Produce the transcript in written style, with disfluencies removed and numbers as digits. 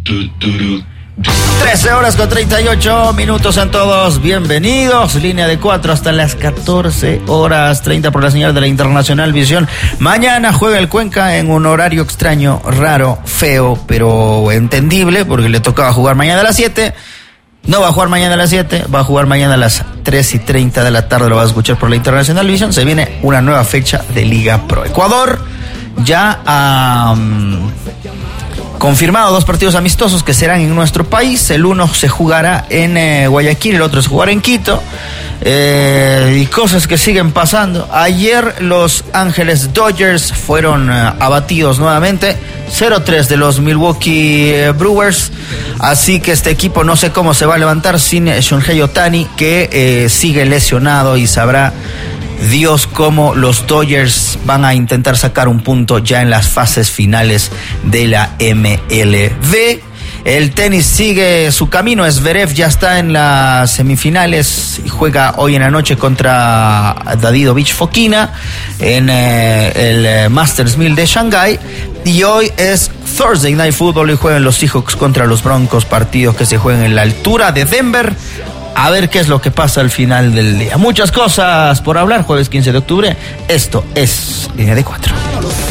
13:38 en todos, bienvenidos, línea de 4 hasta las 14:30 por la señal de la Internacional Visión. Mañana juega el Cuenca en un horario extraño, raro, feo, pero entendible, porque le tocaba jugar mañana a las 7. No va a jugar mañana a las 7, va a jugar mañana a las 3:30 de la tarde, lo vas a escuchar por la Internacional Visión. Se viene una nueva fecha de Liga Pro. Ecuador ya ha confirmado 2 partidos amistosos que serán en nuestro país. El uno se jugará en Guayaquil, el otro se jugará en Quito. Y cosas que siguen pasando. Ayer Los Ángeles Dodgers fueron abatidos nuevamente 0-3 de los Milwaukee Brewers. Así que este equipo no sé cómo se va a levantar sin Shohei Ohtani, que sigue lesionado, y sabrá Dios cómo los Dodgers van a intentar sacar un punto ya en las fases finales de la MLB. El tenis sigue su camino. Zverev ya está en las semifinales y juega hoy en la noche contra Davidovich Fokina en el Masters 1000 de Shanghái. Y hoy es Thursday Night Football y juegan los Seahawks contra los Broncos, partidos que se juegan en la altura de Denver. A ver qué es lo que pasa al final del día. Muchas cosas por hablar, jueves 15 de octubre. Esto es Línea de 4.